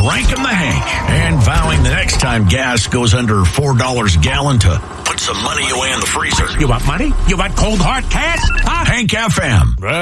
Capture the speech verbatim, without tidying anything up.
Rankin the Hank, and vowing the next time gas goes under four dollars a gallon to put some money away in the freezer. You want money? You want cold hard cash? Huh? Hank F M.